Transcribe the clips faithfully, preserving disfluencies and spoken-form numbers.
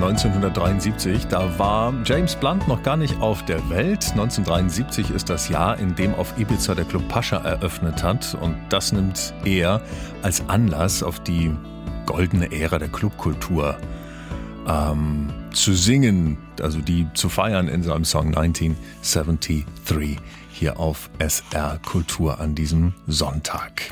neunzehnhundertdreiundsiebzig. Da war James Blunt noch gar nicht auf der Welt. neunzehnhundertdreiundsiebzig ist das Jahr, in dem auf Ibiza der Club Pascha eröffnet hat. Und das nimmt er als Anlass, auf die goldene Ära der Clubkultur ähm, zu singen, also die zu feiern in seinem Song neunzehnhundertdreiundsiebzig hier auf S R Kultur an diesem Sonntag.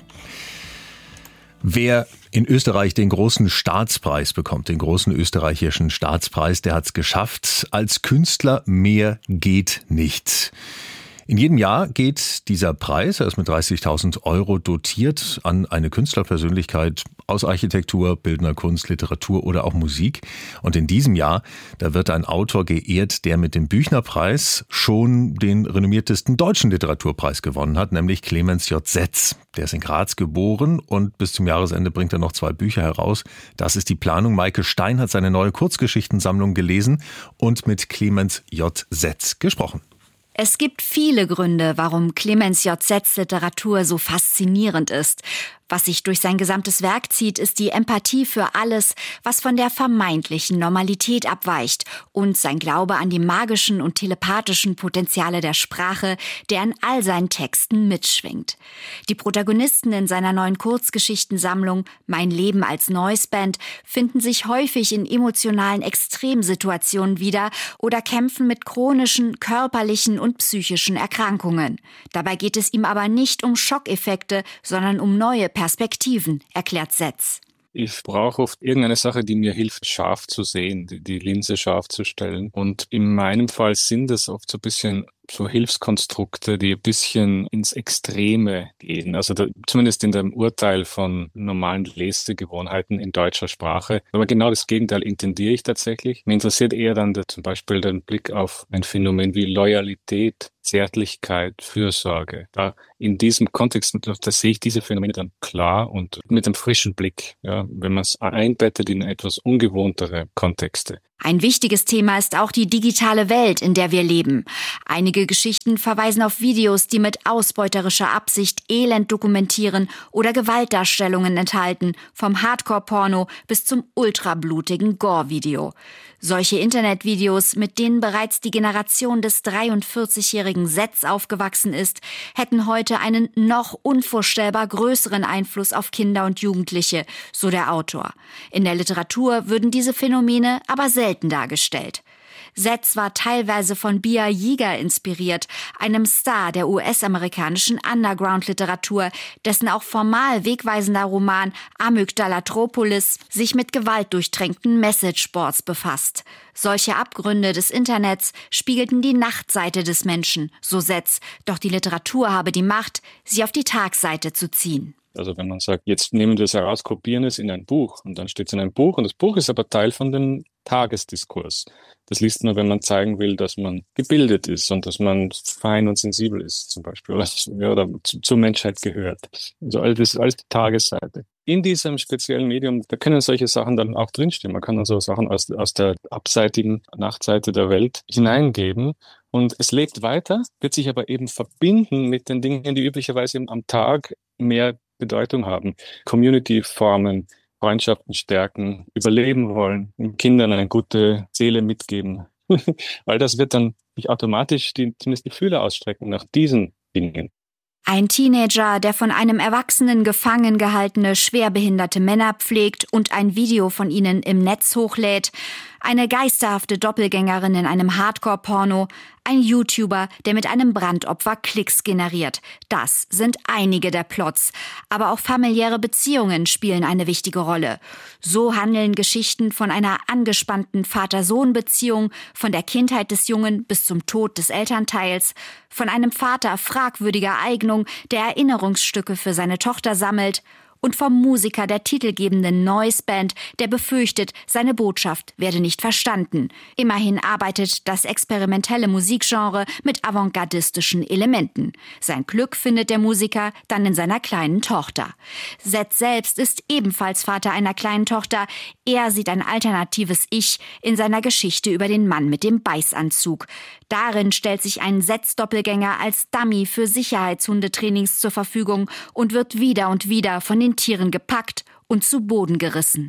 Wer in Österreich den großen Staatspreis bekommt, den großen österreichischen Staatspreis, der hat es geschafft. Als Künstler mehr geht nicht. In jedem Jahr geht dieser Preis, er ist mit dreißigtausend Euro dotiert, an eine Künstlerpersönlichkeit aus Architektur, bildender Kunst, Literatur oder auch Musik. Und in diesem Jahr, da wird ein Autor geehrt, der mit dem Büchner-Preis schon den renommiertesten deutschen Literaturpreis gewonnen hat, nämlich Clemens J. Setz. Der ist in Graz geboren und bis zum Jahresende bringt er noch zwei Bücher heraus. Das ist die Planung. Maike Stein hat seine neue Kurzgeschichtensammlung gelesen und mit Clemens J. Setz gesprochen. Es gibt viele Gründe, warum Clemens J. Setz Literatur so faszinierend ist. Was sich durch sein gesamtes Werk zieht, ist die Empathie für alles, was von der vermeintlichen Normalität abweicht und sein Glaube an die magischen und telepathischen Potenziale der Sprache, der in all seinen Texten mitschwingt. Die Protagonisten in seiner neuen Kurzgeschichtensammlung Mein Leben als Noiseband finden sich häufig in emotionalen Extremsituationen wieder oder kämpfen mit chronischen, körperlichen und psychischen Erkrankungen. Dabei geht es ihm aber nicht um Schockeffekte, sondern um neue Perspektiven, erklärt Setz. Ich brauche oft irgendeine Sache, die mir hilft, scharf zu sehen, die, die Linse scharf zu stellen. Und in meinem Fall sind es oft so ein bisschen so Hilfskonstrukte, die ein bisschen ins Extreme gehen. Also da, zumindest in dem Urteil von normalen Lesegewohnheiten in deutscher Sprache. Aber genau das Gegenteil intendiere ich tatsächlich. Mir interessiert eher dann der, zum Beispiel den Blick auf ein Phänomen wie Loyalität, Zärtlichkeit, Fürsorge. Da in diesem Kontext, da sehe ich diese Phänomene dann klar und mit einem frischen Blick, ja, wenn man es einbettet in etwas ungewohntere Kontexte. Ein wichtiges Thema ist auch die digitale Welt, in der wir leben. Einige Geschichten verweisen auf Videos, die mit ausbeuterischer Absicht Elend dokumentieren oder Gewaltdarstellungen enthalten, vom Hardcore-Porno bis zum ultrablutigen Gore-Video. Solche Internetvideos, mit denen bereits die Generation des dreiundvierzigjährigen Setz aufgewachsen ist, hätten heute einen noch unvorstellbar größeren Einfluss auf Kinder und Jugendliche, so der Autor. In der Literatur würden diese Phänomene aber selten dargestellt. Setz war teilweise von Bia Yeager inspiriert, einem Star der U S-amerikanischen Underground-Literatur, dessen auch formal wegweisender Roman Amygdalatropolis sich mit gewaltdurchtränkten Messageboards befasst. Solche Abgründe des Internets spiegelten die Nachtseite des Menschen, so Setz, doch die Literatur habe die Macht, sie auf die Tagseite zu ziehen. Also wenn man sagt, jetzt nehmen wir es heraus, kopieren es in ein Buch und dann steht es in einem Buch und das Buch ist aber Teil von dem Tagesdiskurs. Das liest man, wenn man zeigen will, dass man gebildet ist und dass man fein und sensibel ist zum Beispiel oder, oder zu, zur Menschheit gehört. Also alles, alles die Tagesseite. In diesem speziellen Medium, da können solche Sachen dann auch drinstehen. Man kann also Sachen aus, aus der abseitigen Nachtseite der Welt hineingeben. Und es lebt weiter, wird sich aber eben verbinden mit den Dingen, die üblicherweise am Tag mehr Bedeutung haben. Community formen, Freundschaften stärken, überleben wollen, den Kindern eine gute Seele mitgeben. Weil das wird dann nicht automatisch die, zumindest die Fühler ausstrecken nach diesen Dingen. Ein Teenager, der von einem Erwachsenen gefangen gehaltene, schwerbehinderte Männer pflegt und ein Video von ihnen im Netz hochlädt. Eine geisterhafte Doppelgängerin in einem Hardcore-Porno. Ein YouTuber, der mit einem Brandopfer Klicks generiert. Das sind einige der Plots. Aber auch familiäre Beziehungen spielen eine wichtige Rolle. So handeln Geschichten von einer angespannten Vater-Sohn-Beziehung, von der Kindheit des Jungen bis zum Tod des Elternteils, von einem Vater fragwürdiger Eignung, der Erinnerungsstücke für seine Tochter sammelt, und vom Musiker der titelgebenden Noiseband, der befürchtet, seine Botschaft werde nicht verstanden. Immerhin arbeitet das experimentelle Musikgenre mit avantgardistischen Elementen. Sein Glück findet der Musiker dann in seiner kleinen Tochter. Setz selbst ist ebenfalls Vater einer kleinen Tochter. Er sieht ein alternatives Ich in seiner Geschichte über den Mann mit dem Beißanzug. Darin stellt sich ein Setz-Doppelgänger als Dummy für Sicherheitshundetrainings zur Verfügung und wird wieder und wieder von den Tieren gepackt und zu Boden gerissen.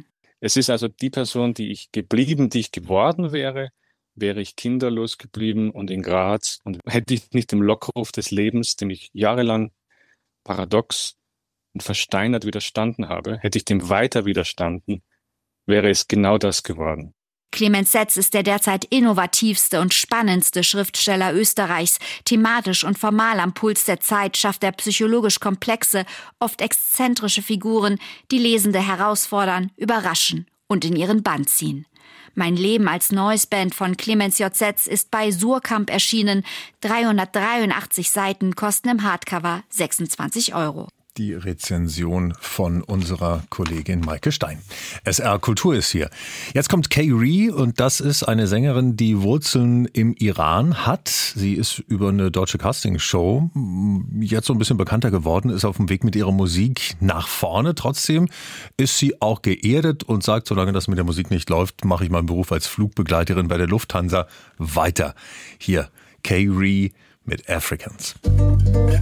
Es ist also die Person, die ich geblieben, die ich geworden wäre, wäre ich kinderlos geblieben und in Graz. Und hätte ich nicht dem Lockruf des Lebens, dem ich jahrelang paradox und versteinert widerstanden habe, hätte ich dem weiter widerstanden, wäre es genau das geworden. Clemens Setz ist der derzeit innovativste und spannendste Schriftsteller Österreichs. Thematisch und formal am Puls der Zeit schafft er psychologisch komplexe, oft exzentrische Figuren, die Lesende herausfordern, überraschen und in ihren Bann ziehen. Mein Leben als Noise Band von Clemens J. Setz ist bei Suhrkamp erschienen. dreihundertdreiundachtzig Seiten kosten im Hardcover sechsundzwanzig Euro. Die Rezension von unserer Kollegin Maike Stein. S R Kultur ist hier. Jetzt kommt K-Ree und das ist eine Sängerin, die Wurzeln im Iran hat. Sie ist über eine deutsche Castingshow jetzt so ein bisschen bekannter geworden, ist auf dem Weg mit ihrer Musik nach vorne. Trotzdem ist sie auch geerdet und sagt, solange das mit der Musik nicht läuft, mache ich meinen Beruf als Flugbegleiterin bei der Lufthansa weiter. Hier K-Ree mit Africans.